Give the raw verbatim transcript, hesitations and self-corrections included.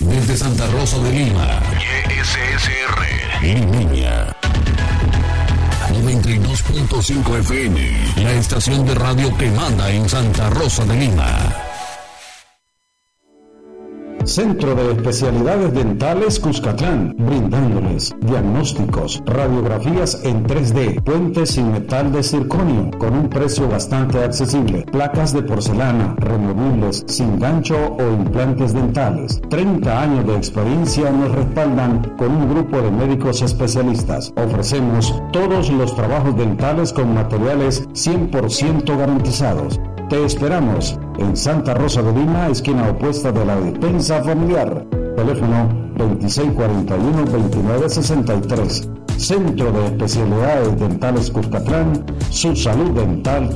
Desde Santa Rosa de Lima. Y S S R. Limeña. noventa y dos punto cinco F M. La estación de radio que manda en Santa Rosa de Lima. Centro de Especialidades Dentales Cuscatlán, brindándoles diagnósticos, radiografías en tres D, puentes sin metal de circonio, con un precio bastante accesible, placas de porcelana, removibles, sin gancho o implantes dentales. treinta años de experiencia nos respaldan con un grupo de médicos especialistas. Ofrecemos todos los trabajos dentales con materiales cien por ciento garantizados. Te esperamos en Santa Rosa de Lima, esquina opuesta de la Despensa Familiar. Teléfono veintiséis cuarenta y uno, veintinueve sesenta y tres. Centro de Especialidades Dentales Cuscatlán, su salud dental